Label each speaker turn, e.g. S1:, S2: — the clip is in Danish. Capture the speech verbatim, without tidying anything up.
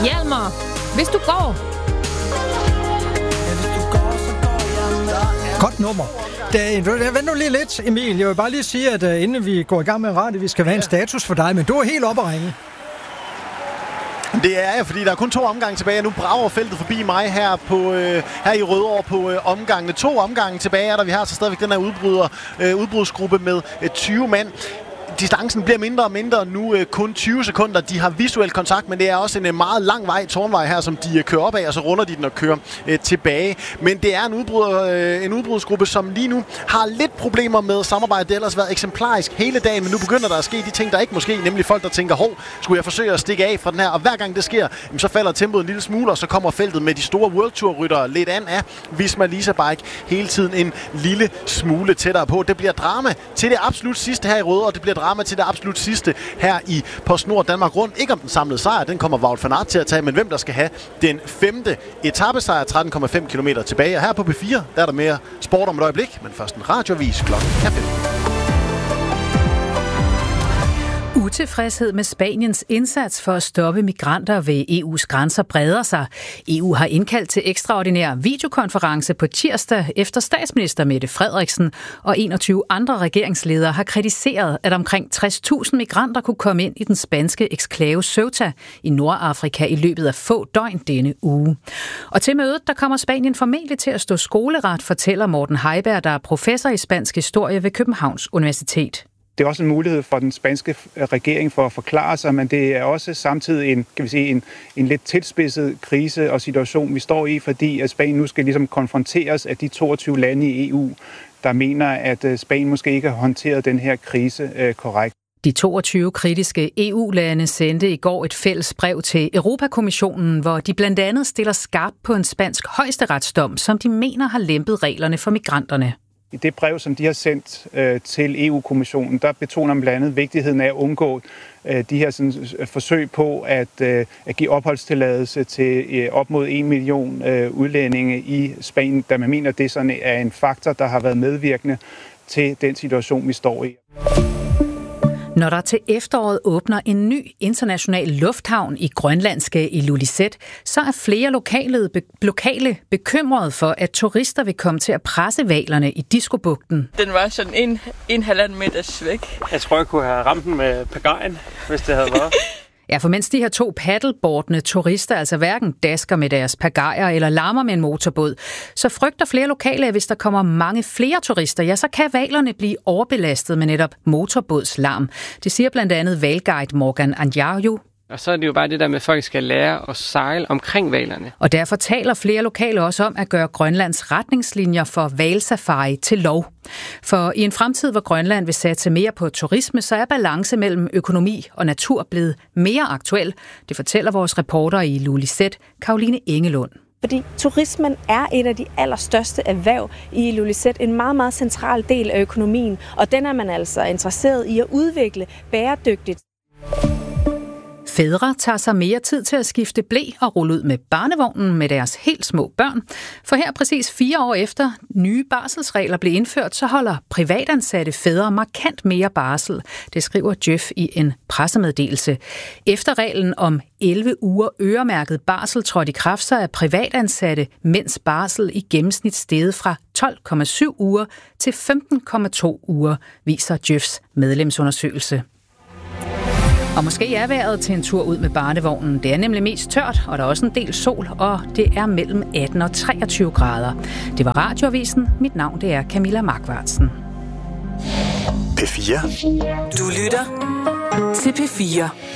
S1: Hjalmar, hvis du går.
S2: Godt nummer. Vent nu lige lidt, Emil. Jeg vil bare lige sige, at uh, inden vi går i gang med radio, vi skal have en status for dig, men du er helt oppe at ringe.
S3: Det er jeg, fordi der er kun to omgange tilbage. Nu brager feltet forbi mig her, på, øh, her i Rødovre på øh, omgangene. To omgange tilbage er der. Vi har så stadigvæk den her udbryder, øh, udbrudsgruppe med øh, tyve mand. Distancen bliver mindre og mindre nu, øh, kun tyve sekunder. De har visuel kontakt, men det er også en øh, meget lang vej, tårnvej her, som de øh, kører op af, og så runder de den og kører øh, tilbage. Men det er en, udbryder, øh, en udbrudsgruppe, som lige nu har lidt problemer med samarbejdet. Det har ellers været eksemplarisk hele dagen, men nu begynder der at ske de ting, der ikke måske, nemlig folk, der tænker, hov, skulle jeg forsøge at stikke af fra den her? Og hver gang det sker, jamen, så falder tempoet en lille smule, og så kommer feltet med de store World Tour-ryttere lidt an af Visma Lease Bike hele tiden en lille smule tættere på. Det bliver drama til det absolut sidste her i Rødovre, og det bliver drama til det absolut sidste her i PostNord Danmark Rundt. Ikke om den samlede sejr, den kommer Wout van Aert til at tage, men hvem der skal have den femte etapesejr, tretten komma fem kilometer tilbage. Og her på P fire, der er der mere sport om et øjeblik, men først en radioavis klokken fem.
S1: Utilfredshed med Spaniens indsats for at stoppe migranter ved E U's grænser breder sig. E U har indkaldt til ekstraordinær videokonference på tirsdag, efter statsminister Mette Frederiksen og enogtyve andre regeringsledere har kritiseret, at omkring tres tusind migranter kunne komme ind i den spanske eksklave Ceuta i Nordafrika i løbet af få døgn denne uge. Og til mødet, der kommer Spanien formentlig til at stå skoleret, fortæller Morten Heiberg, der er professor i spansk historie ved Københavns Universitet.
S4: Det er også en mulighed for den spanske regering for at forklare sig, men det er også samtidig en, kan vi sige, en, en lidt tilspidset krise og situation, vi står i, fordi at Spanien nu skal ligesom konfronteres af de toogtyve lande i E U, der mener, at Spanien måske ikke har håndteret den her krise øh, korrekt.
S1: De toogtyve kritiske E U-lande sendte i går et fælles brev til Europakommissionen, hvor de blandt andet stiller skarpt på en spansk højesteretsdom, som de mener har lempet reglerne for migranterne.
S4: I det brev, som de har sendt øh, til E U-kommissionen, der betoner man blandt andet vigtigheden af at undgå øh, de her sådan, forsøg på at, øh, at give opholdstilladelse til øh, op mod en million øh, udlændinge i Spanien, da man mener, at det sådan er en faktor, der har været medvirkende til den situation, vi står i.
S1: Når der til efteråret åbner en ny international lufthavn i grønlandske Ilulissat, så er flere lokale, be- lokale bekymrede for, at turister vil komme til at presse hvalerne i Diskobugten.
S5: Den var sådan en, en halvanden meters væk.
S6: Jeg tror, jeg kunne have ramt den med pagajen, hvis det havde været.
S1: Ja, for mens de her to paddleboardende turister altså hverken dasker med deres pagajer eller larmer med en motorbåd, så frygter flere lokale, at hvis der kommer mange flere turister, ja, så kan hvalerne blive overbelastet med netop motorbådslarm. Det siger blandt andet hvalguide Morgan Anjarju.
S6: Og så er det jo bare det der med, at folk skal lære at sejle omkring hvalerne.
S1: Og derfor taler flere lokale også om at gøre Grønlands retningslinjer for hvalsafari til lov. For i en fremtid, hvor Grønland vil satse mere på turisme, så er balance mellem økonomi og natur blevet mere aktuel. Det fortæller vores reporter i Ilulissat, Caroline Engelund.
S7: Fordi turismen er et af de allerstørste erhverv i Ilulissat, en meget, meget central del af økonomien, og den er man altså interesseret i at udvikle bæredygtigt.
S1: Fædre tager sig mere tid til at skifte ble og rulle ud med barnevognen med deres helt små børn. For her præcis fire år efter nye barselsregler blev indført, så holder privatansatte fædre markant mere barsel. Det skriver Djøf i en pressemeddelelse. Efter reglen om elleve uger øremærket barsel trådte i kraft, så er privatansatte mænds barsel i gennemsnit steget fra tolv komma syv uger til femten komma to uger, viser Djøfs medlemsundersøgelse. Og måske er vejret til en tur ud med barnevognen. Det er nemlig mest tørt, og der er også en del sol, og det er mellem atten og treogtyve grader. Det var Radioavisen. Mit navn det er Camilla Markvartsen.
S8: P fire.
S9: Du lytter til P fire.